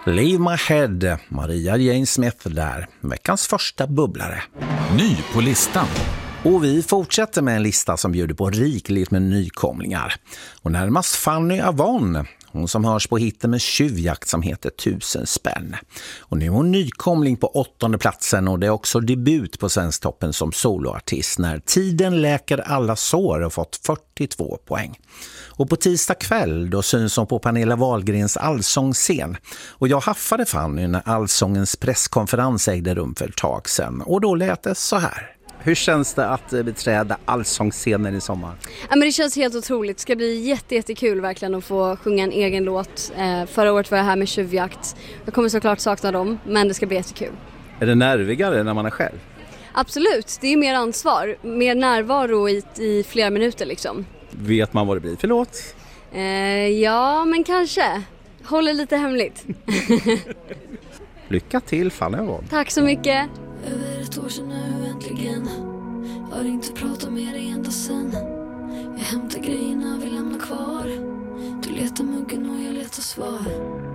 Leave My Head, Maria Jane Smith där, veckans första bubblare. Ny på listan. Och vi fortsätter med en lista som bjuder på rikligt med nykomlingar. Och närmast Fanny Avon, hon som hörs på hitten med Tjuvjakt som heter 1000 spänn. Och nu är hon nykomling på 8:e platsen och det är också debut på Svensktoppen som soloartist när Tiden läker alla sår och fått 42 poäng. Och på tisdag kväll då syns hon på Pernilla Wahlgrens allsångsscen. Och jag haffade Fanny när allsångens presskonferens ägde rum för ett tag sedan. Och då lät det så här. Hur känns det att beträda allsångsscenen i sommar? Ja, men det känns helt otroligt. Det ska bli jättekul verkligen att få sjunga en egen låt. Förra året var jag här med Tjuvjakt. Jag kommer såklart sakna dem, men det ska bli jättekul. Är det nervigare när man är själv? Absolut, det är mer ansvar. Mer närvaro i flera minuter liksom. Vet man vad det blir för låt? Ja, men kanske. Håller lite hemligt. Lycka till, Fanny Avon. Tack så mycket. Över ett år sedan nu äntligen. Har inte pratat med dig ända sen. Jag hämtar grejerna vi lämnar kvar. Du letar muggen och jag letar svar.